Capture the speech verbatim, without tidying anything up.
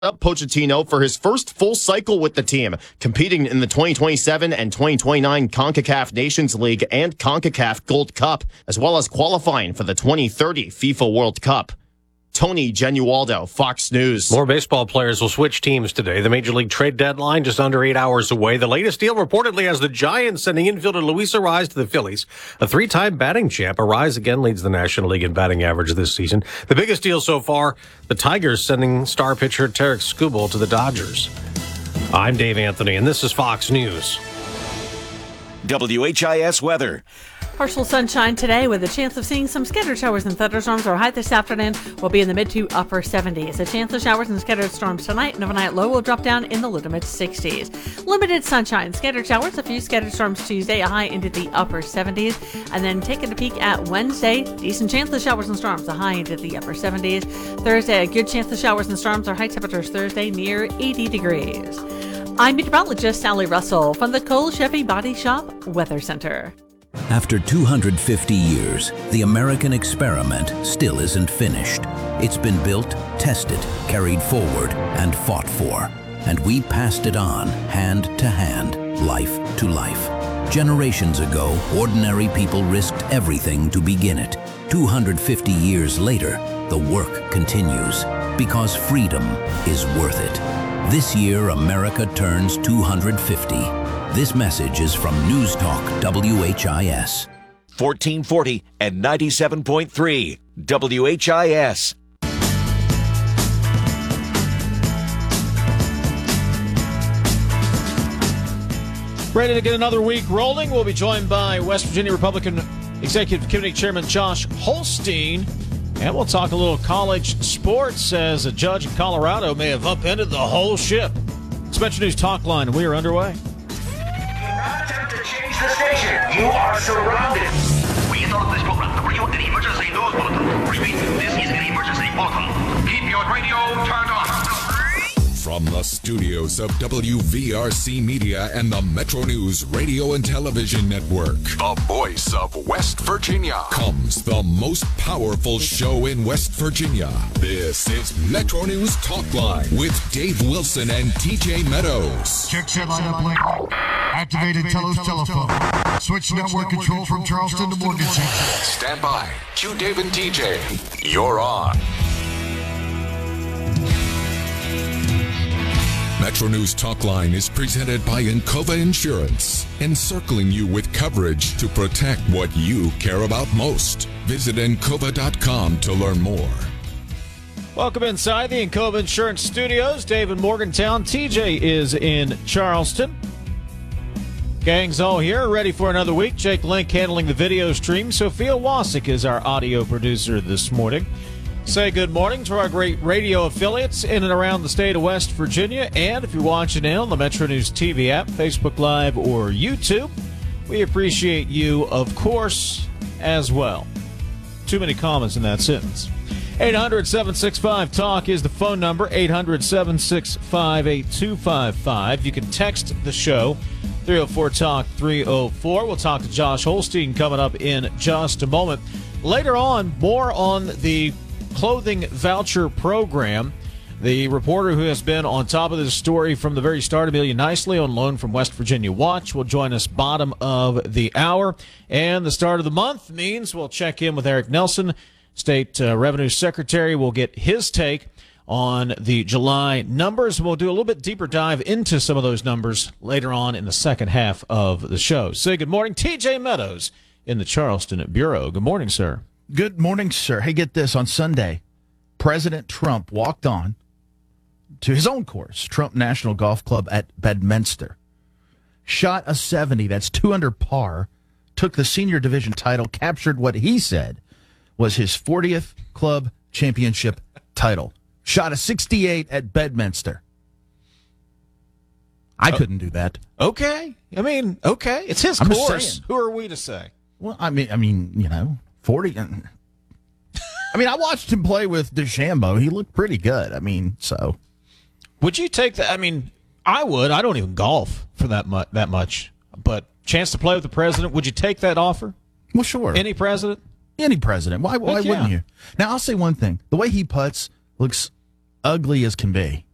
up Pochettino for his first full cycle with the team, competing in the twenty twenty-seven and twenty twenty-nine CONCACAF Nations League and CONCACAF Gold Cup, as well as qualifying for the twenty thirty FIFA World Cup. Tony Genualdo, Fox News. More baseball players will switch teams today. The Major League trade deadline just under eight hours away. The latest deal reportedly has the Giants sending infielder Luis Arraez to the Phillies. A three-time batting champ, Arraez again leads the National League in batting average this season. The biggest deal so far, the Tigers sending star pitcher Tarek Skubal to the Dodgers. I'm Dave Anthony, and this is Fox News. W H I S weather. Partial sunshine today with a chance of seeing some scattered showers and thunderstorms. Our high this afternoon will be in the mid to upper seventies. A chance of showers and scattered storms tonight, and overnight low will drop down in the low to mid sixties. Limited sunshine, scattered showers, a few scattered storms Tuesday, a high into the upper seventies. And then taking a peek at Wednesday, decent chance of showers and storms, a high into the upper seventies. Thursday, a good chance of showers and storms. Our high temperatures Thursday near eighty degrees. I'm meteorologist Sally Russell from the Cole Chevy Body Shop Weather Center. After two hundred fifty years, the American experiment still isn't finished. It's been built, tested, carried forward, and fought for. And we passed it on, hand to hand, life to life. Generations ago, ordinary people risked everything to begin it. two hundred fifty years later, the work continues, because freedom is worth it. This year, America turns two hundred fifty. This message is from News Talk W H I S. fourteen forty and ninety-seven point three W H I S. Ready to get another week rolling. We'll be joined by West Virginia Republican Executive Committee Chairman Josh Holstein. And we'll talk a little college sports as a judge in Colorado may have upended the whole ship. It's Metro News Talk Line. We are underway. Attempt to change the station. You are surrounded. We interrupt this program to bring you an emergency news bulletin. Repeat, this is an emergency bulletin. Keep your radio turned on. From the studios of W V R C Media and the Metro News Radio and Television Network, the voice of West Virginia, comes the most powerful show in West Virginia. This is Metro News Talk Line with Dave Wilson and T J Meadows. Check set lineup link. Activated Telos telephone. Switch network control from Charleston to Morgantown. Stand by. Q Dave and T J. You're on. Metro News Talk Line is presented by Encova Insurance, encircling you with coverage to protect what you care about most. Visit encova dot com to learn more. Welcome inside the Encova Insurance Studios. Dave in Morgantown. T J is in Charleston. Gang's all here, ready for another week. Jake Link handling the video stream. Sophia Wasik is our audio producer this morning. Say good morning to our great radio affiliates in and around the state of West Virginia. And if you're watching in on the Metro News T V app, Facebook Live, or YouTube, we appreciate you, of course, as well. Too many commas in that sentence. eight hundred, seven six five, talk is the phone number, eight hundred, seven six five, eight two five five. You can text the show, three oh four talk, three oh four. We'll talk to Josh Holstein coming up in just a moment. Later on, more on the clothing voucher program. The reporter who has been on top of this story from the very start, Amelia Nicely, on loan from West Virginia Watch, will join us bottom of the hour. And the start of the month means we'll check in with Eric Nelson, State uh, Revenue Secretary. We'll get his take on the July numbers. We'll do a little bit deeper dive into some of those numbers later on in the second half of the show. Say good morning, T J Meadows in the Charleston Bureau. Good morning, sir. Good morning, sir. Hey, get this. On Sunday, President Trump walked on to his own course, Trump National Golf Club at Bedminster. Shot a seventy, that's two under par, took the senior division title, captured what he said was his fortieth club championship title. Shot a sixty-eight at Bedminster. I uh, couldn't do that. Okay. I mean, okay. It's his I'm course. Who are we to say? Well, I mean, I mean, you know, forty. I mean, I watched him play with DeChambeau. He looked pretty good. I mean, so. Would you take that? I mean, I would. I don't even golf for that much. That much. But chance to play with the president, would you take that offer? Well, sure. Any president? Any president. Why, why yeah. wouldn't you? Now, I'll say one thing. The way he putts looks ugly as can be.